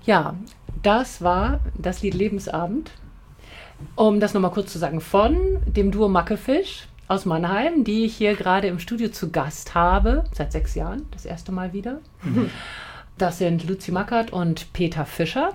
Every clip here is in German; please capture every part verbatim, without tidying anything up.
Ja, das war das Lied Lebensabend. Um das nochmal kurz zu sagen, von dem Duo Mackefisch aus Mannheim, die ich hier gerade im Studio zu Gast habe, seit sechs Jahren, das erste Mal wieder. Mhm. Das sind Luzi Mackert und Peter Fischer.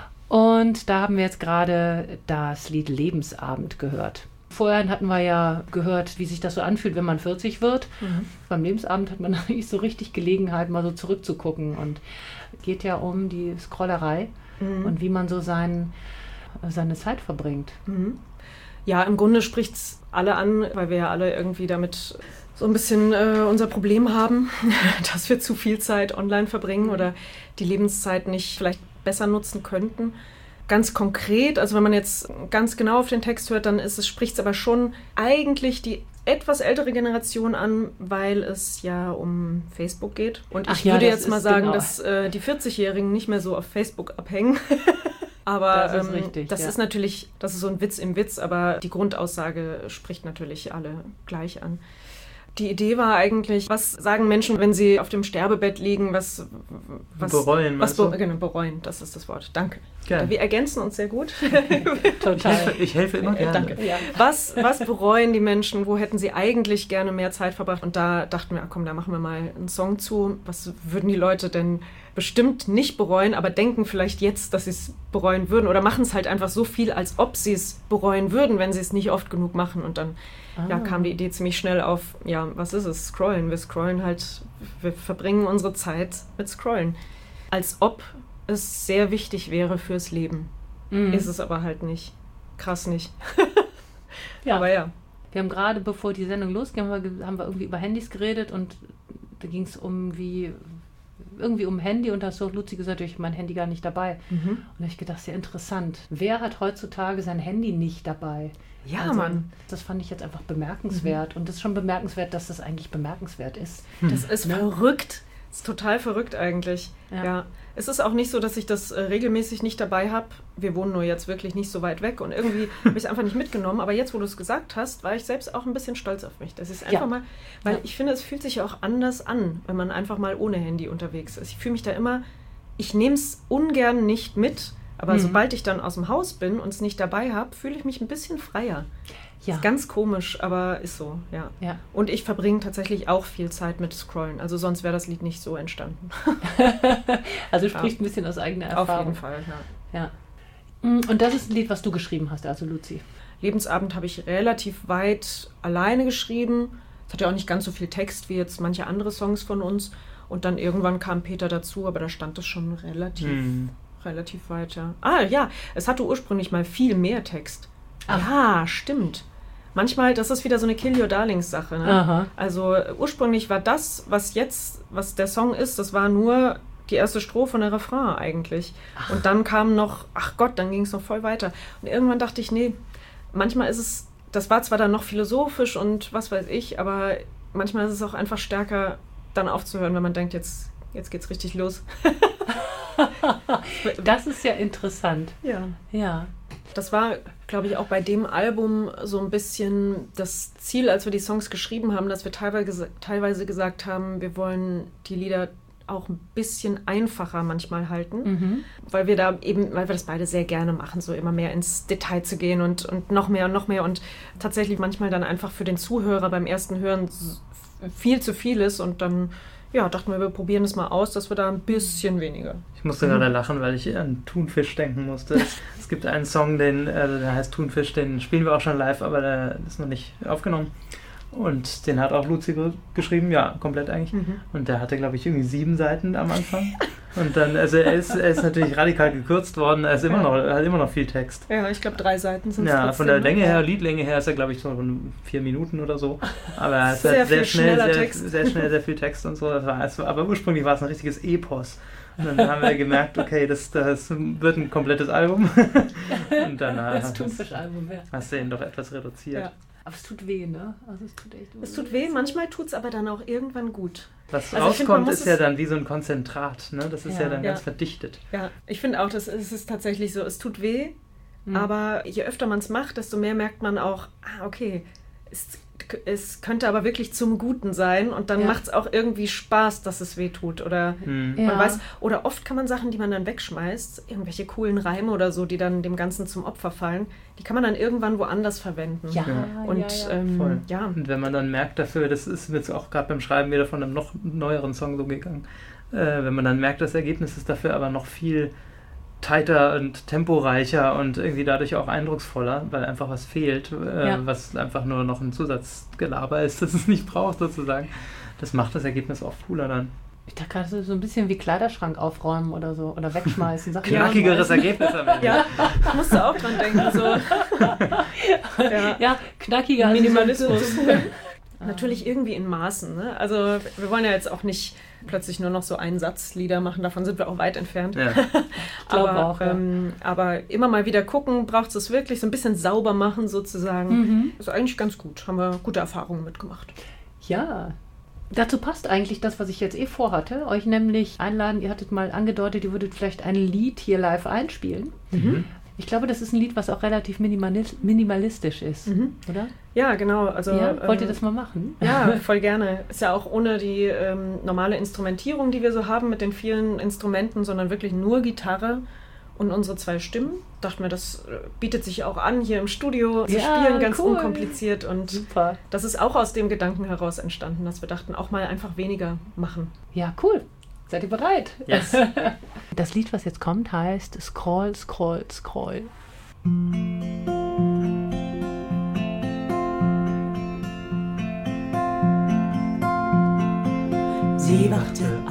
Und da haben wir jetzt gerade das Lied Lebensabend gehört. Vorher hatten wir ja gehört, wie sich das so anfühlt, wenn man vierzig wird. Mhm. Beim Lebensabend hat man nicht so richtig Gelegenheit, mal so zurückzugucken. Und es geht ja um die Scrollerei mhm. und wie man so sein, seine Zeit verbringt. Mhm. Ja, im Grunde spricht es alle an, weil wir ja alle irgendwie damit so ein bisschen äh, unser Problem haben, dass wir zu viel Zeit online verbringen oder die Lebenszeit nicht vielleicht besser nutzen könnten. Ganz konkret, also wenn man jetzt ganz genau auf den Text hört, dann ist es, spricht es aber schon eigentlich die etwas ältere Generation an, weil es ja um Facebook geht. Und ich Ach ja, würde jetzt mal sagen, genau. dass äh, die vierzig-Jährigen nicht mehr so auf Facebook abhängen. Aber das, ist, ähm, richtig, das ja. ist natürlich, das ist so ein Witz im Witz, aber die Grundaussage spricht natürlich alle gleich an. Die Idee war eigentlich, was sagen Menschen, wenn sie auf dem Sterbebett liegen, was, was bereuen, was be- genau, bereuen, das ist das Wort. Danke. Gerne. Wir ergänzen uns sehr gut. Total. Ich helfe, ich helfe immer gerne. Danke. Ja. Was, was bereuen die Menschen? Wo hätten sie eigentlich gerne mehr Zeit verbracht? Und da dachten wir, ach komm, da machen wir mal einen Song zu. Was würden die Leute denn bestimmt nicht bereuen, aber denken vielleicht jetzt, dass sie es bereuen würden oder machen es halt einfach so viel, als ob sie es bereuen würden, wenn sie es nicht oft genug machen. Und dann ah. ja, kam die Idee ziemlich schnell auf, ja, was ist es? Scrollen. Wir scrollen halt, wir verbringen unsere Zeit mit Scrollen. Als ob es sehr wichtig wäre fürs Leben. Mhm. Ist es aber halt nicht. Krass nicht. Ja. Aber ja. Wir haben gerade, bevor die Sendung losging, haben wir, haben wir irgendwie über Handys geredet und da ging es um wie irgendwie um Handy und da hast du auch Luzi gesagt, ich habe mein Handy gar nicht dabei. Mhm. Und da habe ich gedacht, sehr interessant. Wer hat heutzutage sein Handy nicht dabei? Ja, also, Mann. Das fand ich jetzt einfach bemerkenswert. Mhm. Und das ist schon bemerkenswert, dass das eigentlich bemerkenswert ist. Das ist ne? verrückt. Das ist total verrückt eigentlich. Ja. ja. Es ist auch nicht so, dass ich das äh, regelmäßig nicht dabei habe. Wir wohnen nur jetzt wirklich nicht so weit weg und irgendwie habe ich es einfach nicht mitgenommen. Aber jetzt, wo du es gesagt hast, war ich selbst auch ein bisschen stolz auf mich. Das ist einfach ja. mal, weil ja. ich finde, es fühlt sich ja auch anders an, wenn man einfach mal ohne Handy unterwegs ist. Ich fühle mich da immer, ich nehme es ungern nicht mit, aber mhm. sobald ich dann aus dem Haus bin und es nicht dabei habe, fühle ich mich ein bisschen freier. Ja. Ist ganz komisch, aber ist so, ja. ja. Und ich verbringe tatsächlich auch viel Zeit mit Scrollen. Also sonst wäre das Lied nicht so entstanden. Also spricht ja. ein bisschen aus eigener Erfahrung. Auf jeden Fall, ja. ja. Und das ist ein Lied, was du geschrieben hast, also Luzi. Lebensabend habe ich relativ weit alleine geschrieben. Es hat ja auch nicht ganz so viel Text wie jetzt manche andere Songs von uns. Und dann irgendwann kam Peter dazu, aber da stand es schon relativ, hm. relativ weit, ja. Ah ja, es hatte ursprünglich mal viel mehr Text. Ach. Ja, stimmt. Manchmal, das ist wieder so eine Kill Your Darlings Sache. Ne? Also ursprünglich war das, was jetzt, was der Song ist, das war nur die erste Strophe und der Refrain eigentlich. Ach. Und dann kam noch, ach Gott, dann ging es noch voll weiter. Und irgendwann dachte ich, nee, manchmal ist es, das war zwar dann noch philosophisch und was weiß ich, aber manchmal ist es auch einfach stärker, dann aufzuhören, wenn man denkt, jetzt, jetzt geht's richtig los. Das ist ja interessant. Ja. Ja. Das war, glaube ich, auch bei dem Album so ein bisschen das Ziel, als wir die Songs geschrieben haben, dass wir teilweise, teilweise gesagt haben, wir wollen die Lieder auch ein bisschen einfacher manchmal halten, mhm. weil wir da eben, weil wir das beide sehr gerne machen, so immer mehr ins Detail zu gehen und, und noch mehr und noch mehr und tatsächlich manchmal dann einfach für den Zuhörer beim ersten Hören viel zu viel ist und dann ja, dachten wir, wir probieren es mal aus, dass wir da ein bisschen weniger. Ich musste mhm. gerade lachen, weil ich an Thunfisch denken musste. Es gibt einen Song, den, äh, der heißt Thunfisch, den spielen wir auch schon live, aber der ist noch nicht aufgenommen. Und den hat auch Luzi geschrieben, ja, komplett eigentlich. Mhm. Und der hatte, glaube ich, irgendwie sieben Seiten am Anfang. Und dann, also er ist, er ist natürlich radikal gekürzt worden, er ist immer noch, er hat immer noch viel Text. Ja, ich glaube drei Seiten sind es Ja, trotzdem, von der Länge her, Liedlänge her ist er, glaube ich, so von vier Minuten oder so. Aber er ist sehr, halt sehr schnell, sehr, Text. sehr schnell, sehr viel Text und so. Das war, es war, aber ursprünglich war es ein richtiges Epos. Und dann haben wir gemerkt, okay, das, das wird ein komplettes Album. Und dann das Thunfisch-Album, ja. Hast du ihn doch etwas reduziert. Ja. Aber es tut weh, ne? Also es tut echt weh. Es tut weh, manchmal tut es aber dann auch irgendwann gut. Was also rauskommt, find, ist ja dann wie so ein Konzentrat, ne? Das ist ja, ja dann ja. ganz verdichtet. Ja, ich finde auch, das ist, es ist tatsächlich so, es tut weh, mhm. aber je öfter man es macht, desto mehr merkt man auch, ah, okay, es es könnte aber wirklich zum Guten sein und dann Ja. macht es auch irgendwie Spaß, dass es weh tut. Oder Hm. Ja. man weiß, oder oft kann man Sachen, die man dann wegschmeißt, irgendwelche coolen Reime oder so, die dann dem Ganzen zum Opfer fallen, die kann man dann irgendwann woanders verwenden. Ja, Ja. Und ja, ja. ähm, Voll. ja, Und wenn man dann merkt dafür, das ist mir jetzt auch gerade beim Schreiben wieder von einem noch neueren Song so gegangen, äh, wenn man dann merkt, das Ergebnis ist dafür aber noch viel tighter und temporeicher und irgendwie dadurch auch eindrucksvoller, weil einfach was fehlt, äh, Ja. was einfach nur noch ein Zusatzgelaber ist, das es nicht braucht sozusagen. Das macht das Ergebnis oft cooler dann. Ich dachte gerade so ein bisschen wie Kleiderschrank aufräumen oder so. Oder wegschmeißen. Sachen Knackigeres wegschmeißen. Ergebnis am Ende. ja, musst du auch dran denken. So. Ja. Ja, knackiger. also Minimalismus. so- Natürlich irgendwie in Maßen. Ne? Also wir wollen ja jetzt auch nicht plötzlich nur noch so Einsatzlieder machen, davon sind wir auch weit entfernt. Ja. Ich glaube aber, auch, ja. ähm, aber immer mal wieder gucken, braucht es es wirklich, so ein bisschen sauber machen sozusagen. Mhm. Das ist eigentlich ganz gut, haben wir gute Erfahrungen mitgemacht. Ja. Dazu passt eigentlich das, was ich jetzt eh vorhatte. Euch nämlich einladen, ihr hattet mal angedeutet, ihr würdet vielleicht ein Lied hier live einspielen. Mhm. Ich glaube, das ist ein Lied, was auch relativ minimalis- minimalistisch ist, Mhm. oder? Ja, genau. Also, Ja? Wollt ihr ähm, das mal machen? Ja, voll gerne. Ist ja auch ohne die ähm, normale Instrumentierung, die wir so haben mit den vielen Instrumenten, sondern wirklich nur Gitarre und unsere zwei Stimmen. Dachten wir, das äh, bietet sich auch an hier im Studio zu Ja, spielen, ganz cool. unkompliziert. Und Super. das ist auch aus dem Gedanken heraus entstanden, dass wir dachten, auch mal einfach weniger machen. Ja, cool. Seid ihr bereit? Yes. Das Lied, was jetzt kommt, heißt Scroll, Scroll, Scroll. Sie wachte